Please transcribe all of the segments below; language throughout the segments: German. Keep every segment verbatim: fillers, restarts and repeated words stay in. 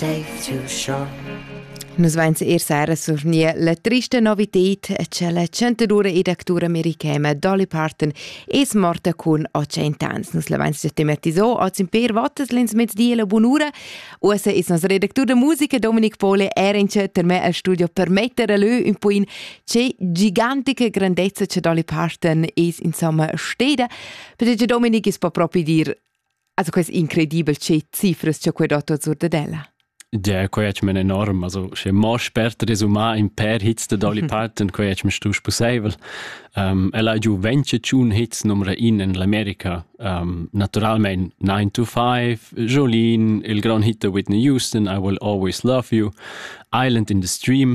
stay too short. Nus vain se er sera surnia la trista novität che la centadura ed actura americana Dolly Parton es morta con ottanta anni. Nus la vain se tematiso o zimper votas lens mezdia la bunura. Ossa es nos redaktur de musica Dominic Pole era in ter me al studio per mettere lö un po' in che gigantica grandezza che Dolly Parton es insomma steda. Perché Dominic es po proprio dir also quasi incredibile che cifras che quei dotto zur de della. Ja, quei è men enorm, also che mo sperter resumà in per hits de Dolly Parton, quei è men stus possibel. Um, ella ha giù venti hits numero uno in l'America. Um, naturalmente nine to five, Jolene, il gran hit de Whitney Houston, I Will Always Love You, Island in the Stream.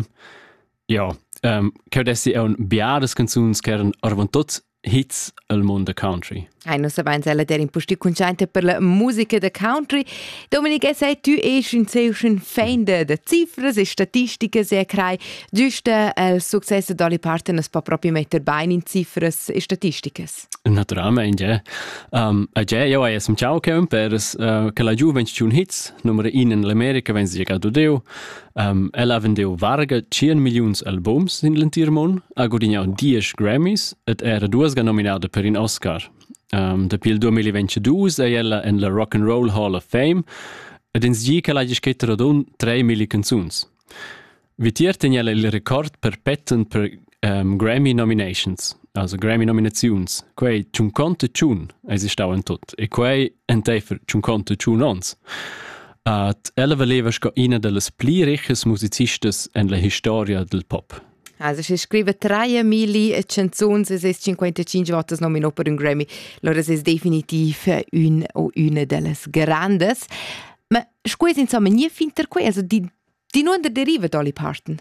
Ja, um, che adesso è un biares canzuns che erano orvan tots hits al mondo country. Ai non sapevo se der in posti conciante per la musica da country. Dominica, sai tu es un un fan de, de cifras e statistiche se crai giusto il successo di Dolly Parton es può proprio metter bein in cifras e statistiche. Naturalmente, ja. Um, ja, io ho esem ciao che un peres uh, che la giù venti hits numero uno in l'America wenn sie gado deu. Um, ella ha vendeu varga cien milions albums in l'entir mon, ha guadagnato dieci Grammys ed era duas nominata per un Oscar. Um, da pil duemilaventidue è ella in la Rock and Roll Hall of Fame ed in sgi che l'ha scritto radun tre mili canzuns. Vitier ten ella il record perpetuum per um, Grammy nominations, also Grammy nominazions. Quei cinquanta chun esistau in tot e quei entefer cinquanta chun ons. Uh, ella valeva sco una delle pli riches musicistas en la historia del pop. Also, si scrive tre mili canzoni e cinquantacinque volte nominò per un Grammy. Allora, è definitiv un o una delle grandes. Ma scusi, insomma, nie finter qui, also, di, di non deriva Dolly Parton?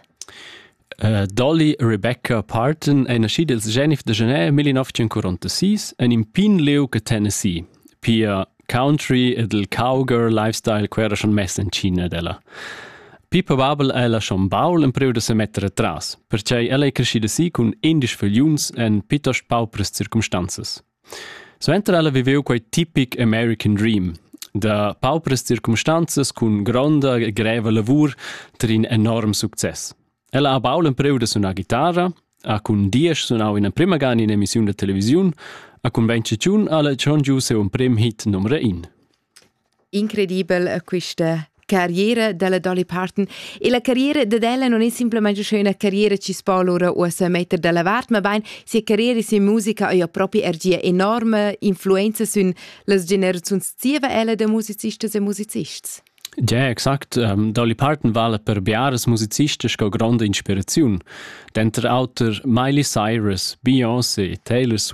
Uh, Dolly Rebecca Parton è nascita il genif de gennaio millenovecentoquarantasei in Pinleuca, Tennessee, pia country ed il cowgirl lifestyle che era schon messa in Cina della. Pi probabel ella schon baul en preu de se mettere atras, perché ella è crescida si con indisch filiuns en piuttosto paupres circumstanzas. So enter ella viveu quei typic American dream, da paupres circumstanzas con gronda e greva lavur ter in enorm success. Ella ha baul en preu de suona chitarra, ha con dies suonau in prima gana in emissione de televisione, ha con venticiun ella schon giù seu un prim hit numero uno. Incredibile questa carriera della Dolly Parton e la carriera de della non è semplicemente una carriera ci spa loro o se mettere dalla vart ma ben sia carriera sia musica ha proprio ergia enorme influenza su le generazioni zieva ella de musicistas e musicists. Ja, exakt. Um, Dolly Parton vale per biares musicistas con grande inspirazione. Dentro autor Miley Cyrus, Beyoncé, Taylor Swift,